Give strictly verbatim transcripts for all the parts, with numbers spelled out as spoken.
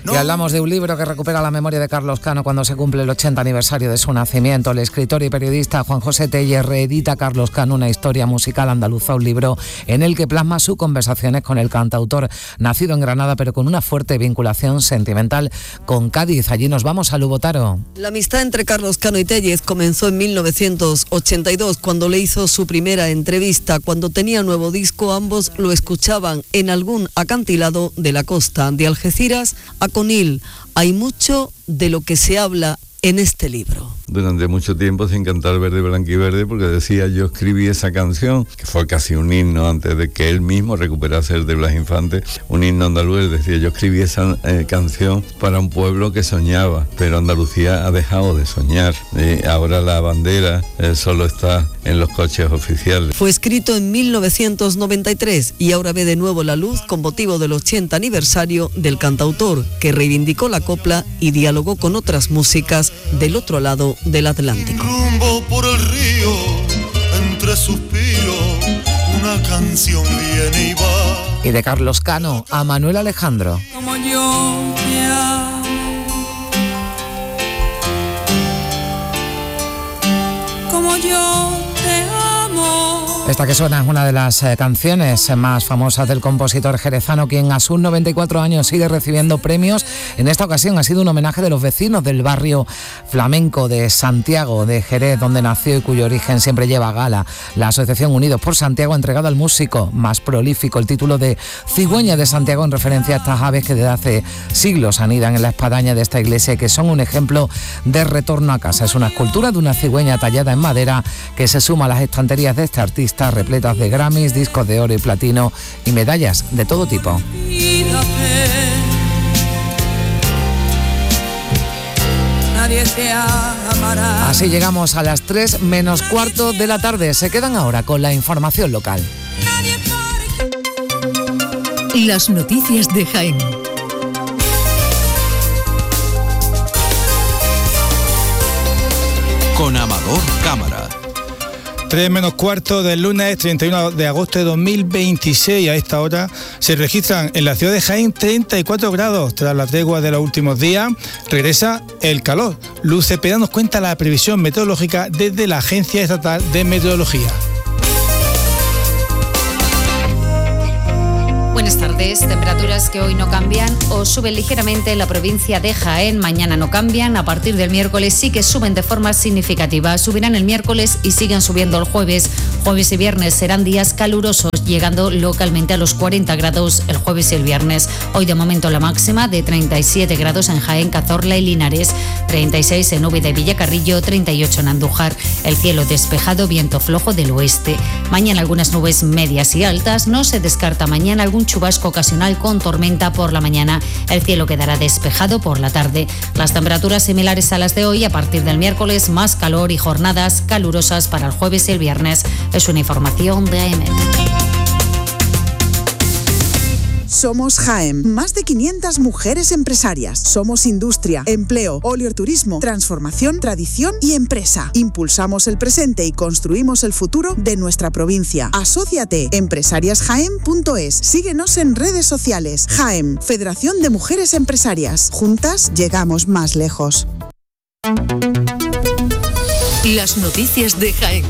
Y hablamos de un libro que recupera la memoria de Carlos Cano cuando se cumple el ochenta aniversario de su nacimiento. El escritor y periodista Juan José Tellez reedita Carlos Cano, una historia musical andaluza, un libro en el que plasma sus conversaciones con el cantautor nacido en Granada, pero con una fuerte vinculación sentimental con Cádiz. Allí nos vamos a Lubotaro. La amistad entre Carlos Cano y Tellez comenzó en mil novecientos ochenta y dos, cuando le hizo su primera entrevista. Cuando tenía nuevo disco, ambos lo escuchaban en algún acantilado de la costa, de Algeciras a Conil. Hay mucho de lo que se habla en este libro. Durante mucho tiempo sin cantar Verde, Blanquiverde, porque decía, yo escribí esa canción, que fue casi un himno antes de que él mismo recuperase el de Blas Infante, un himno andaluz. Decía, yo escribí esa eh, canción para un pueblo que soñaba, pero Andalucía ha dejado de soñar. Y ahora la bandera eh, solo está en los coches oficiales. Fue escrito en mil novecientos noventa y tres y ahora ve de nuevo la luz con motivo del ochenta aniversario del cantautor, que reivindicó la copla y dialogó con otras músicas del otro lado del Atlántico. Rumbo por el río, entre suspiros, una canción viene y va. Y de Carlos Cano a Manuel Alejandro. Como yo te amo, como yo te amo. Esta que suena es una de las eh, canciones más famosas del compositor jerezano, quien a sus noventa y cuatro años sigue recibiendo premios. En esta ocasión ha sido un homenaje de los vecinos del barrio flamenco de Santiago de Jerez, donde nació y cuyo origen siempre lleva a gala. La Asociación Unidos por Santiago ha entregado al músico más prolífico el título de Cigüeña de Santiago, en referencia a estas aves que desde hace siglos anidan en la espadaña de esta iglesia y que son un ejemplo de retorno a casa. Es una escultura de una cigüeña tallada en madera que se suma a las estanterías de este artista, repletas de Grammys, discos de oro y platino y medallas de todo tipo. Así llegamos a las tres menos cuarto de la tarde. Se quedan ahora con la información local. Las noticias de Jaén. Con Amador Cámara. tres menos cuarto del lunes treinta y uno de agosto de dos mil veintiséis. A esta hora se registran en la ciudad de Jaén treinta y cuatro grados. Tras la tregua de los últimos días, regresa el calor. Luz Cepeda nos cuenta la previsión meteorológica desde la Agencia Estatal de Meteorología. Buenas tardes. Temperaturas que hoy no cambian o suben ligeramente en la provincia de Jaén. Mañana no cambian. A partir del miércoles sí que suben de forma significativa. Subirán el miércoles y siguen subiendo el jueves. Jueves y viernes serán días calurosos, llegando localmente a los cuarenta grados el jueves y el viernes. Hoy de momento la máxima de treinta y siete grados en Jaén, Cazorla y Linares, treinta y seis en Úbeda y Villacarrillo, treinta y ocho en Andújar. El cielo despejado, viento flojo del oeste. Mañana algunas nubes medias y altas. No se descarta mañana algún chubasco ocasional con tormenta por la mañana. El cielo quedará despejado por la tarde. Las temperaturas similares a las de hoy. A partir del miércoles más calor y jornadas calurosas para el jueves y el viernes. Es una información de A E M E T. Somos Jaén, más de quinientas mujeres empresarias. Somos industria, empleo, oleoturismo, transformación, tradición y empresa. Impulsamos el presente y construimos el futuro de nuestra provincia. Asóciate, empresarias jaén punto es. Síguenos en redes sociales. Jaén, Federación de Mujeres Empresarias. Juntas llegamos más lejos. Las noticias de Jaén.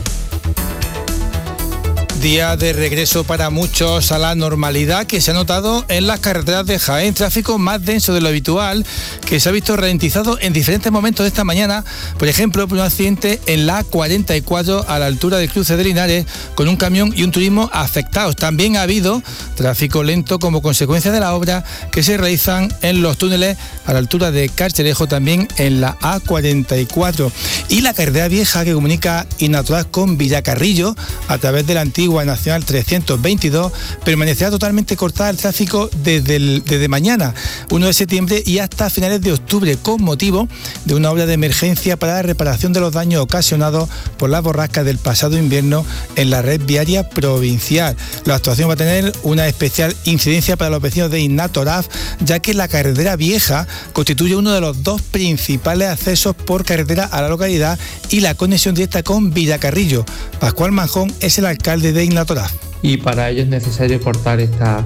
Día de regreso para muchos a la normalidad que se ha notado en las carreteras de Jaén. Tráfico más denso de lo habitual, que se ha visto ralentizado en diferentes momentos de esta mañana. Por ejemplo, por un accidente en la A cuarenta y cuatro a la altura del cruce de Linares, con un camión y un turismo afectados. También ha habido tráfico lento como consecuencia de la obra que se realizan en los túneles a la altura de Carcerejo, también en la A cuarenta y cuatro. Y la carretera vieja que comunica Innatural con Villacarrillo a través de la antigua Nacional trescientos veintidós permanecerá totalmente cortada el tráfico desde, el, desde mañana, uno de septiembre, y hasta finales de octubre, con motivo de una obra de emergencia para la reparación de los daños ocasionados por las borrascas del pasado invierno en la red viaria provincial. La actuación va a tener una especial incidencia para los vecinos de Innatoraf, ya que la carretera vieja constituye uno de los dos principales accesos por carretera a la localidad y la conexión directa con Villacarrillo. Pascual Manjón es el alcalde de Innatoraf. Y para ello es necesario cortar esta,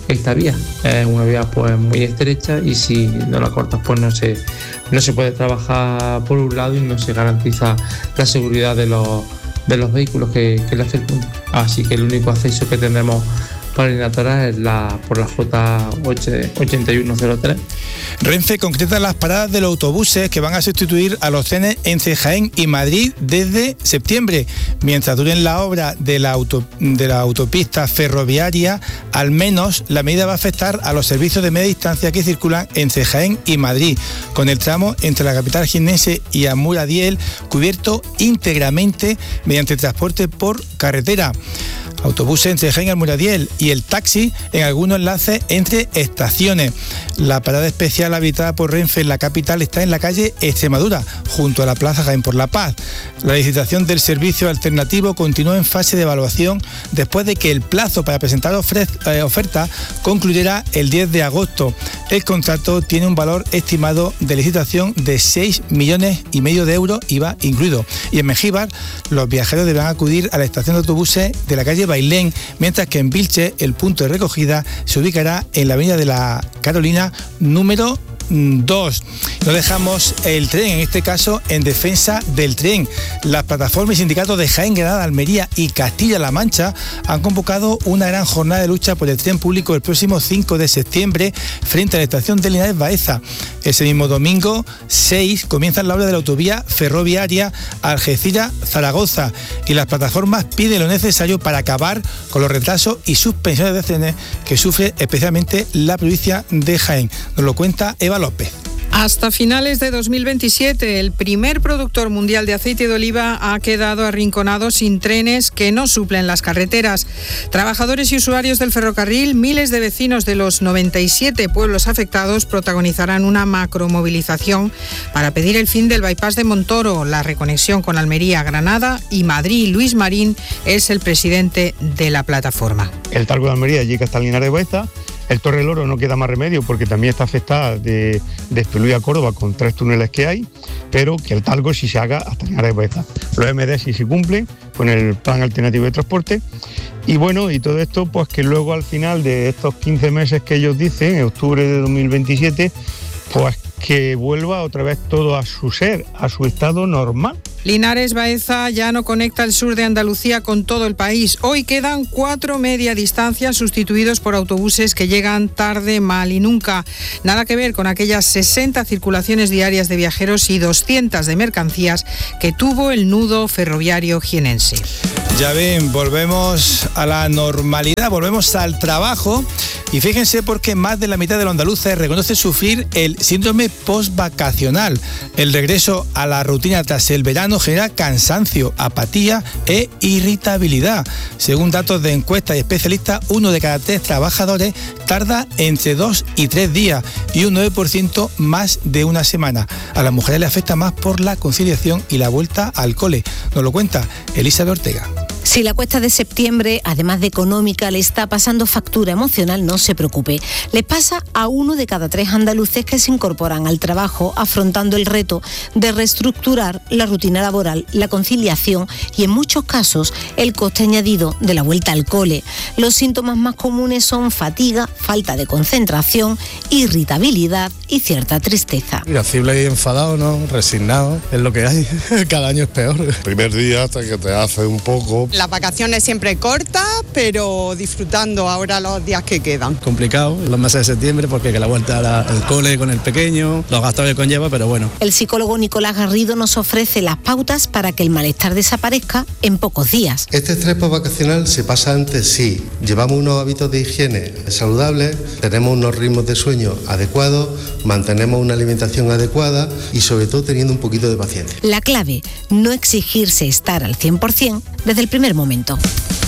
esta vía. Es una vía pues muy estrecha y si no la cortas pues no se, no se puede trabajar por un lado y no se garantiza la seguridad de los, de los vehículos que, que la circundan. Así que el único acceso que tendremos para Inatora es la, por la J ochenta y uno cero tres. Renfe concreta las paradas de los autobuses que van a sustituir a los trenes entre Jaén y Madrid desde septiembre. Mientras duren la obra de la, auto, de la autopista ferroviaria, al menos la medida va a afectar a los servicios de media distancia que circulan entre Jaén y Madrid, con el tramo entre la capital jiennense y Amuradiel cubierto íntegramente mediante transporte por carretera. Autobuses entre Jaén y Almuradiel y el taxi en algunos enlaces entre estaciones. La parada especial habilitada por Renfe en la capital está en la calle Extremadura, junto a la Plaza Jaén por la Paz. La licitación del servicio alternativo continúa en fase de evaluación después de que el plazo para presentar oferta concluyera el diez de agosto. El contrato tiene un valor estimado de licitación de seis millones y medio de euros, I V A incluido. Y en Mengíbar, los viajeros deberán acudir a la estación de autobuses de la calle Bailén, mientras que en Vilche el punto de recogida se ubicará en la avenida de la Carolina número dos. No dejamos el tren, en este caso en defensa del tren. Las plataformas y sindicatos de Jaén, Granada, Almería y Castilla-La Mancha han convocado una gran jornada de lucha por el tren público el próximo cinco de septiembre frente a la estación de Linares Baeza. Ese mismo domingo seis comienza la obra de la autovía ferroviaria Algeciras-Zaragoza y las plataformas piden lo necesario para acabar con los retrasos y suspensiones de trenes que sufre especialmente la provincia de Jaén. Nos lo cuenta Eva López. Hasta finales de dos mil veintisiete, el primer productor mundial de aceite de oliva ha quedado arrinconado sin trenes que no suplen las carreteras. Trabajadores y usuarios del ferrocarril, miles de vecinos de los noventa y siete pueblos afectados protagonizarán una macromovilización para pedir el fin del bypass de Montoro, la reconexión con Almería, Granada y Madrid. Luis Marín es el presidente de la plataforma. El Talgo de Almería llega hasta Linares Baeza. El Torre del Oro no queda más remedio porque también está afectada de, de Espelú a Córdoba con tres túneles que hay, pero que el talgo sí se haga hasta Linares Baeza. Los M D sí se cumplen con el plan alternativo de transporte y bueno, y todo esto pues que luego al final de estos quince meses que ellos dicen, en octubre de dos mil veintisiete, pues que vuelva otra vez todo a su ser, a su estado normal. Linares Baeza ya no conecta el sur de Andalucía con todo el país. Hoy quedan cuatro media distancias sustituidos por autobuses que llegan tarde, mal y nunca. Nada que ver con aquellas sesenta circulaciones diarias de viajeros y doscientas de mercancías que tuvo el nudo ferroviario jienense. Ya ven, volvemos a la normalidad, volvemos al trabajo y fíjense porque más de la mitad de los andaluces reconoce sufrir el síndrome postvacacional. El regreso a la rutina tras el verano genera cansancio, apatía e irritabilidad. Según datos de encuestas y especialistas, uno de cada tres trabajadores tarda entre dos y tres días y un nueve por ciento más de una semana. A las mujeres les afecta más por la conciliación y la vuelta al cole. Nos lo cuenta Elizabeth Ortega. Si la cuesta de septiembre, además de económica, le está pasando factura emocional, no se preocupe. Le pasa a uno de cada tres andaluces que se incorporan al trabajo afrontando el reto de reestructurar la rutina laboral, la conciliación y, en muchos casos, el coste añadido de la vuelta al cole. Los síntomas más comunes son fatiga, falta de concentración, irritabilidad y cierta tristeza. Irascible y enfadado, ¿no? Resignado, es lo que hay. Cada año es peor. El primer día hasta que te hace un poco. Las vacaciones siempre cortas, pero disfrutando ahora los días que quedan. Complicado los meses de septiembre porque que la vuelta al cole con el pequeño, los gastos que conlleva, pero bueno. El psicólogo Nicolás Garrido nos ofrece las pautas para que el malestar desaparezca en pocos días. Este estrés postvacacional se pasa antes si llevamos unos hábitos de higiene saludables, tenemos unos ritmos de sueño adecuados, mantenemos una alimentación adecuada y sobre todo teniendo un poquito de paciencia. La clave, no exigirse estar al cien por ciento desde el primer momento.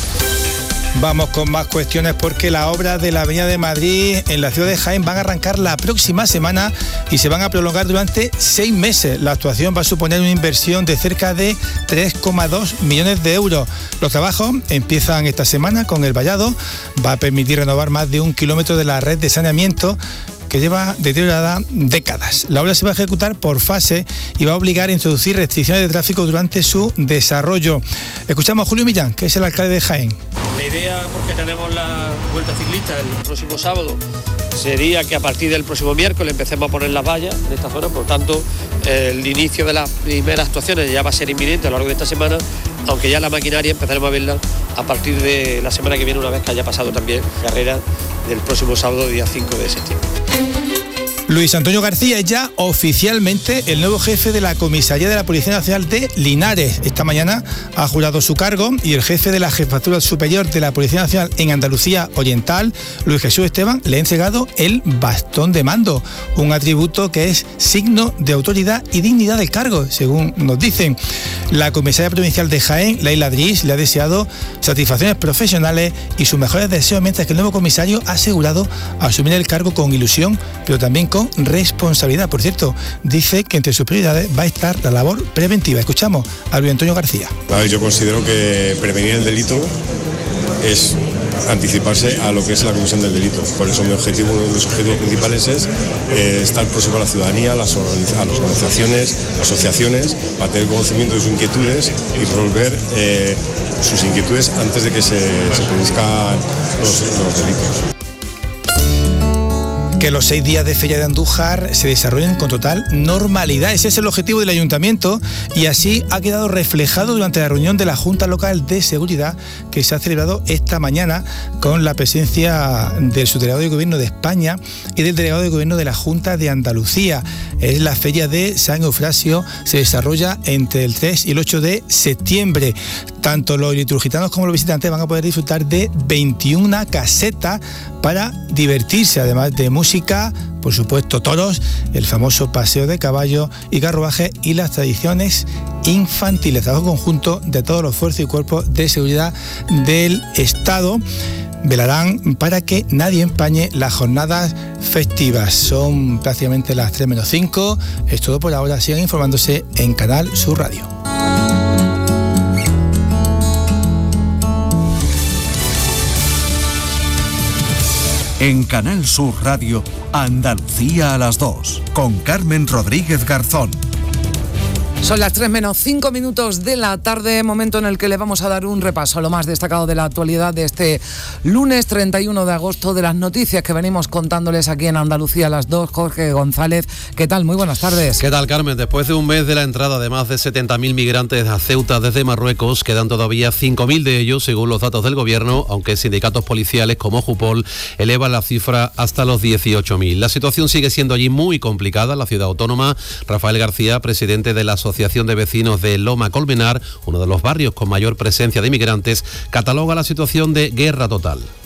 Vamos con más cuestiones porque las obras de la Avenida de Madrid en la ciudad de Jaén van a arrancar la próxima semana y se van a prolongar durante seis meses. La actuación va a suponer una inversión de cerca de tres coma dos millones de euros. Los trabajos empiezan esta semana con el vallado. Va a permitir renovar más de un kilómetro de la red de saneamiento que lleva deteriorada décadas. La obra se va a ejecutar por fase y va a obligar a introducir restricciones de tráfico durante su desarrollo. Escuchamos a Julio Millán, que es el alcalde de Jaén. La idea, porque tenemos la Vuelta Ciclista el próximo sábado sería que a partir del próximo miércoles empecemos a poner las vallas en esta zona, por tanto el inicio de las primeras actuaciones ya va a ser inminente a lo largo de esta semana, aunque ya la maquinaria empezaremos a verla a partir de la semana que viene, una vez que haya pasado también la carrera del próximo sábado, día cinco de septiembre. Luis Antonio García es ya oficialmente el nuevo jefe de la Comisaría de la Policía Nacional de Linares. Esta mañana ha jurado su cargo y el jefe de la Jefatura Superior de la Policía Nacional en Andalucía Oriental, Luis Jesús Esteban, le ha entregado el bastón de mando, un atributo que es signo de autoridad y dignidad del cargo, según nos dicen. La Comisaría Provincial de Jaén, Laila Dris, le ha deseado satisfacciones profesionales y sus mejores deseos, mientras que el nuevo comisario ha asegurado asumir el cargo con ilusión, pero también con responsabilidad. Por cierto, dice que entre sus prioridades va a estar la labor preventiva. Escuchamos a Luis Antonio García. Yo considero que prevenir el delito es anticiparse a lo que es la comisión del delito. Por eso mi objetivo, uno de mis objetivos principales es eh, estar próximo a la ciudadanía, a las, organiz- a las organizaciones, asociaciones, para tener conocimiento de sus inquietudes y resolver eh, sus inquietudes antes de que se, se produzcan los, los delitos. Que los seis días de Feria de Andújar se desarrollen con total normalidad. Ese es el objetivo del Ayuntamiento y así ha quedado reflejado durante la reunión de la Junta Local de Seguridad que se ha celebrado esta mañana con la presencia del subdelegado de Gobierno de España y del delegado de Gobierno de la Junta de Andalucía. Es la Feria de San Eufrasio, se desarrolla entre el tres y el ocho de septiembre. Tanto los liturgitanos como los visitantes van a poder disfrutar de veintiuna casetas para divertirse, además de música, por supuesto toros, el famoso paseo de caballo y carruaje y las tradiciones infantiles. Trabajo conjunto de todos los fuerzas y cuerpos de seguridad del Estado. Velarán para que nadie empañe las jornadas festivas. Son prácticamente las tres menos cinco. Es todo por ahora. Sigan informándose en Canal Sur Radio. En Canal Sur Radio, Andalucía a las dos, con Carmen Rodríguez Garzón. Son las tres menos cinco minutos de la tarde, momento en el que le vamos a dar un repaso a lo más destacado de la actualidad de este lunes treinta y uno de agosto, de las noticias que venimos contándoles aquí en Andalucía a las dos. Jorge González, ¿qué tal? Muy buenas tardes. ¿Qué tal, Carmen? Después de un mes de la entrada de más de setenta mil migrantes a Ceuta desde Marruecos, quedan todavía cinco mil de ellos, según los datos del Gobierno, aunque sindicatos policiales como Jupol elevan la cifra hasta los dieciocho mil. La situación sigue siendo allí muy complicada en la ciudad autónoma. Rafael García, presidente de la Asociación de Vecinos de Loma Colmenar, uno de los barrios con mayor presencia de inmigrantes, cataloga la situación de guerra total.